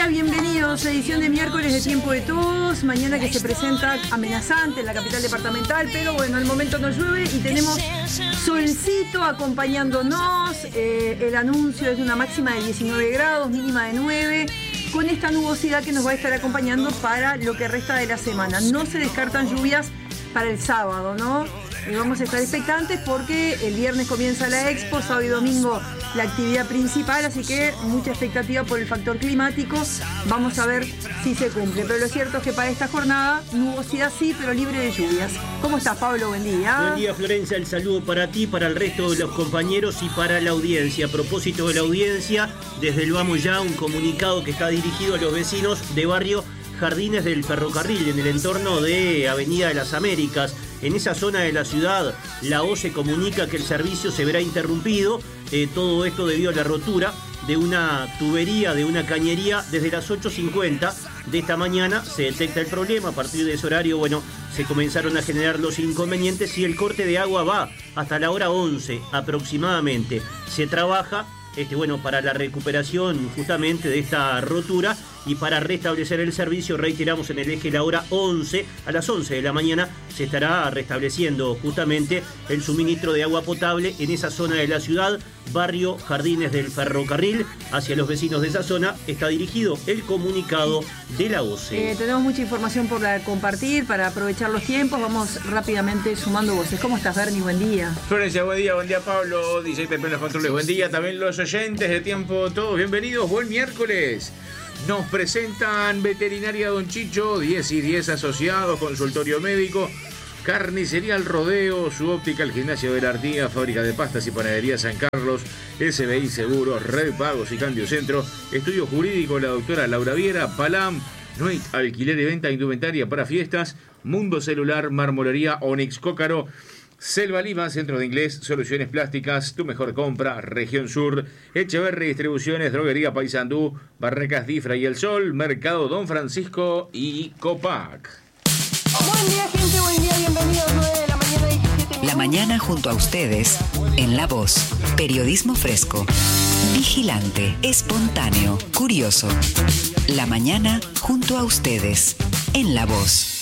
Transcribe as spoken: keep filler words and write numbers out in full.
bienvenidos a edición de miércoles de Tiempo de Todos. Mañana que se presenta amenazante en la capital departamental, pero bueno, al momento no llueve y tenemos solcito acompañándonos. Eh, el anuncio es de una máxima de diecinueve grados, mínima de nueve, con esta nubosidad que nos va a estar acompañando para lo que resta de la semana. No se descartan lluvias para el sábado, ¿no? Y vamos a estar expectantes porque el viernes comienza la Expo, sábado y domingo la actividad principal, así que mucha expectativa por el factor climático. Vamos a ver si se cumple. Pero lo cierto es que para esta jornada, nubosidad sí, pero libre de lluvias. ¿Cómo estás, Pablo? Buen día. Buen día, Florencia. El saludo para ti, para el resto de los compañeros y para la audiencia. A propósito de la audiencia, desde el Vamos Ya, un comunicado que está dirigido a los vecinos de barrio Jardines del Ferrocarril, en el entorno de Avenida de las Américas. En esa zona de la ciudad, la O se comunica que el servicio se verá interrumpido. Eh, todo esto debido a la rotura de una tubería, de una cañería, desde las ocho cincuenta de esta mañana. Se detecta el problema. A partir de ese horario, bueno, se comenzaron a generar los inconvenientes y el corte de agua va hasta la hora once aproximadamente. Se trabaja Este, bueno, para la recuperación justamente de esta rotura y para restablecer el servicio. Reiteramos, en el eje la hora once, a las once de la mañana se estará restableciendo justamente el suministro de agua potable en esa zona de la ciudad, barrio Jardines del Ferrocarril. Hacia los vecinos de esa zona está dirigido el comunicado de la O C E. Eh, tenemos mucha información por la compartir para aprovechar los tiempos. Vamos rápidamente sumando voces. ¿Cómo estás, Bernie? Buen día. Florencia, buen día. Buen día, Pablo. D J Pepe en los controles. Buen día. También los oyentes de Tiempo Todos. Bienvenidos. Buen miércoles. Nos presentan Veterinaria Don Chicho, diez y diez asociados, consultorio médico, carnicería El Rodeo, su óptica, el gimnasio de la Artigas, fábrica de pastas y panadería San Carlos, S B I Seguros, Red Pagos y Cambio Centro, estudio jurídico la doctora Laura Viera, Palam, Noit, alquiler y venta indumentaria para fiestas, Mundo Celular, Marmolería Onyx Cócaro, Selva Lima, Centro de Inglés, Soluciones Plásticas, Tu Mejor Compra, Región Sur, Echeverri Distribuciones, Droguería Paysandú, Barracas Difra y El Sol, Mercado Don Francisco y Copac. Buen día, gente, buen día, bienvenidos, nueve de la mañana, diecisiete minutos. La mañana junto a ustedes, en La Voz, periodismo fresco, vigilante, espontáneo, curioso. La mañana junto a ustedes, en La Voz.